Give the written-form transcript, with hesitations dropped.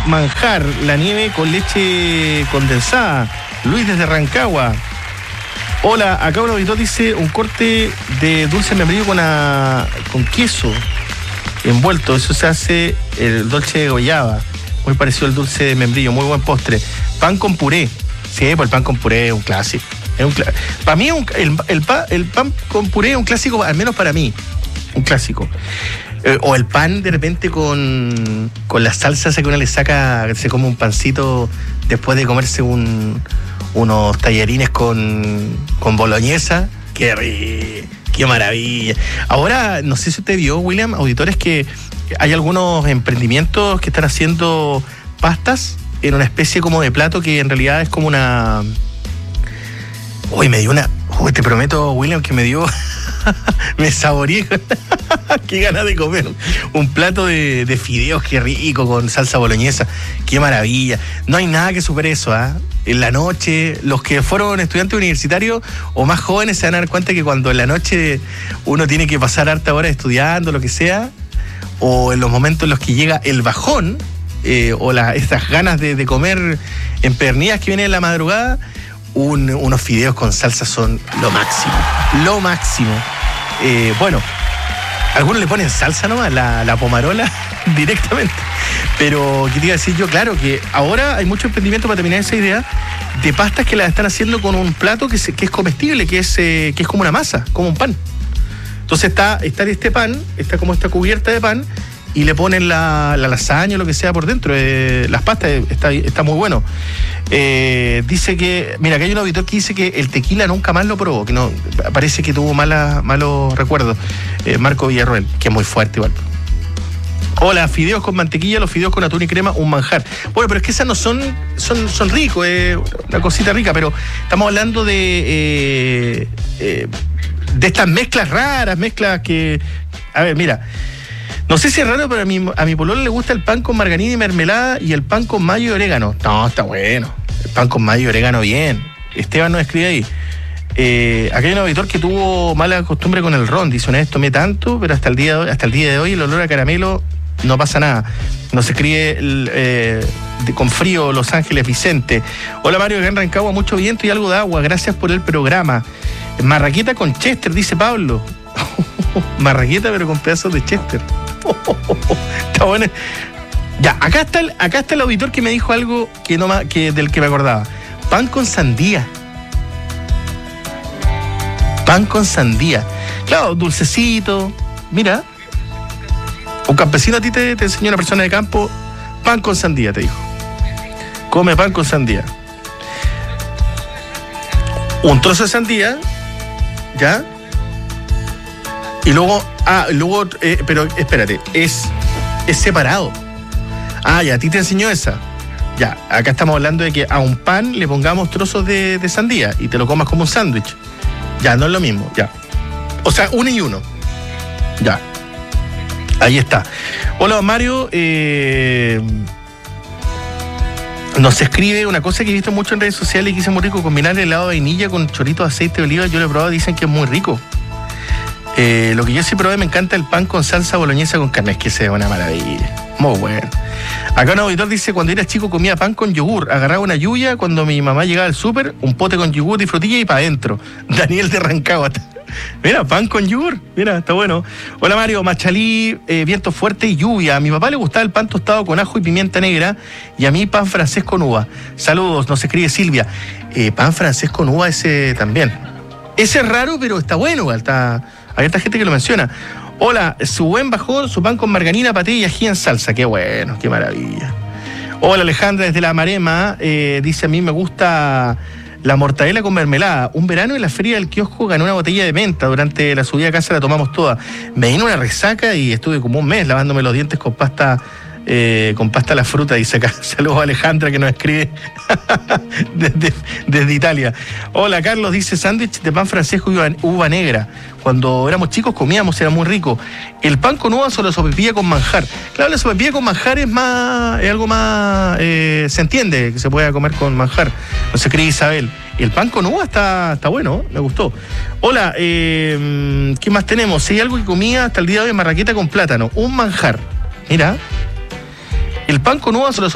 manjar, la nieve con leche condensada. Luis desde Rancagua. Hola, acá un auditor dice un corte de dulce de membrillo con queso envuelto. Eso se hace el dulce de guayaba. Muy parecido al dulce de membrillo, muy buen postre. Pan con puré. Sí, pues el pan con puré es un clásico. Para mí el pan con puré es un clásico, al menos para mí. Un clásico. O el pan de repente con la salsa esa que uno le saca, se come un pancito después de comerse unos tallarines con boloñesa. Qué maravilla. Ahora, no sé si usted vio, William, auditores, que hay algunos emprendimientos que están haciendo pastas en una especie como de plato que en realidad es como una... Uy, me dio una... Uy, te prometo, William, que me dio... me saboreé. Qué ganas de comer un plato de fideos, qué rico, con salsa boloñesa. Qué maravilla. No hay nada que supere eso, ¿ah? En la noche, los que fueron estudiantes universitarios o más jóvenes se van a dar cuenta que cuando en la noche uno tiene que pasar harta hora estudiando, lo que sea, o en los momentos en los que llega el bajón, o estas ganas de comer empedernidas que vienen en la madrugada, unos fideos con salsa son lo máximo. Lo máximo. Bueno, algunos le ponen salsa nomás, la pomarola directamente. Pero, ¿qué te iba a decir yo? Claro que ahora hay mucho emprendimiento para terminar esa idea de pastas que las están haciendo con un plato que es comestible, que es como una masa, como un pan. Entonces está este pan, está como esta cubierta de pan, y le ponen la lasaña o lo que sea por dentro. Las pastas, está muy bueno. Dice que, mira, que hay un auditor que dice que el tequila nunca más lo probó, que no, parece que tuvo malos recuerdos. Marco Villarroel, que es muy fuerte igual. Hola, fideos con mantequilla, los fideos con atún y crema, un manjar. Bueno, pero es que esas no son ricos, una cosita rica, pero estamos hablando de estas mezclas raras, mezclas que... A ver, mira, no sé si es raro, pero a mi pololo le gusta el pan con margarina y mermelada y el pan con mayo y orégano. No, está bueno. El pan con mayo y orégano, bien. Esteban nos escribe ahí. Acá hay un auditor que tuvo mala costumbre con el ron. Dice, una vez tomé tanto, pero hasta el día de hoy el olor a caramelo no pasa nada. Nos escribe con frío Los Ángeles Vicente. Hola Mario, acá en Rancagua mucho viento y algo de agua. Gracias por el programa. Marraqueta con Chester, dice Pablo. Marraqueta pero con pedazos de Chester. Está bueno. Ya, acá está el auditor que me dijo algo del que me acordaba. Pan con sandía. Pan con sandía. Claro, dulcecito. Mira. Un campesino a ti te enseñó, una persona de campo. Pan con sandía, te dijo. Come pan con sandía. Un trozo de sandía. ¿Ya? Y luego, pero espérate, es separado. Ah, ya, a ti te enseñó esa. Ya, acá estamos hablando de que a un pan le pongamos trozos de sandía y te lo comas como un sándwich. Ya, no es lo mismo, ya. O sea, uno y uno. Ya. Ahí está. Hola, Mario. Nos escribe una cosa que he visto mucho en redes sociales y que es muy rico, combinar helado de vainilla con chorrito de aceite de oliva. Yo lo he probado, dicen que es muy rico. Lo que yo sí probé, me encanta el pan con salsa boloñesa con carne, es que sea una maravilla, muy bueno. Acá un auditor dice, cuando era chico comía pan con yogur, agarraba una lluvia, cuando mi mamá llegaba al súper, un pote con yogur y frutilla y para adentro. Daniel de Rancagua. Mira, pan con yogur, mira, está bueno. Hola Mario, Machalí, viento fuerte y lluvia. A mi papá le gustaba el pan tostado con ajo y pimienta negra y a mí pan francés con uva. Saludos, nos escribe Silvia. Pan francés con uva, ese también. Ese es raro, pero está bueno, hay esta gente que lo menciona. Hola, su buen bajón, su pan con margarina, paté y ají en salsa. Qué bueno, qué maravilla. Hola Alejandra desde La Marema, dice, a mí me gusta la mortadela con mermelada. Un verano en la feria del kiosco gané una botella de menta. Durante la subida a casa la tomamos toda. Me vino una resaca y estuve como un mes lavándome los dientes con pasta a la fruta, dice acá. Saludos a Alejandra que nos escribe desde Italia. Hola Carlos, dice sándwich de pan francés con uva negra. Cuando éramos chicos comíamos, era muy rico. El pan con uva o la sopaipilla con manjar. Claro, la sopaipilla con manjar es algo más, se entiende que se pueda comer con manjar. No se cree Isabel. El pan con uva está bueno, me gustó. Hola, ¿qué más tenemos? Si hay algo que comía hasta el día de hoy, marraqueta con plátano, un manjar. Mira. El pan con uvas o la